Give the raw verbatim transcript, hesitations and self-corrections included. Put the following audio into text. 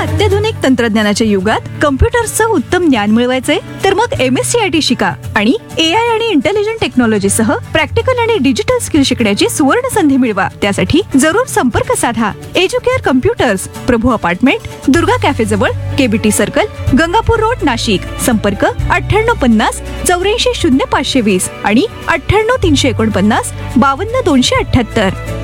अत्याधुनिक तंत्रज्ञानाच्या युगात कम्प्युटर्सचं उत्तम ज्ञान मिळवायचंय तर मग M S C I T शिका आणि ए आय आणि इंटेलिजंट टेक्नॉलॉजी सह प्रॅक्टिकल आणि डिजिटल स्किल शिकण्याची सुवर्ण संधी मिळवा. त्यासाठी जरूर संपर्क साधा. एज्युकेअर कम्प्युटर्स, प्रभू अपार्टमेंट, दुर्गा कॅफे जवळ, KBT circle, Gangapur road, Nashik. संपर्क अठ्ठ्याण्णव पन्नास चौऱ्याऐंशी शून्य पाचशे वीस आणि अठ्ठ्याण्णव तीनशे एकोणपन्नास बावन्न दोनशे अठ्ठ्याहत्तर.